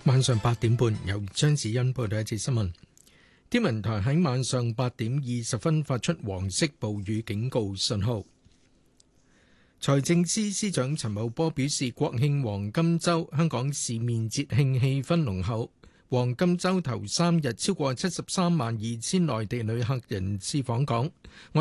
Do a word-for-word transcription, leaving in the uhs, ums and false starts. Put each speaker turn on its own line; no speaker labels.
晚上八點半，由張子欣報道一節新聞。天文台喺晚上八點二十分發出黃色暴雨警告信號。財政司司長陳茂波表示，國慶黃金週香港市面節慶氣氛濃厚，黃金週頭三日超過七十三萬二千內地旅客人次訪港。